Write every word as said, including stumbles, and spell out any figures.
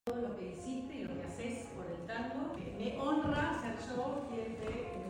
todo lo que hiciste y lo que haces por el tango. Me honra ser yo quien te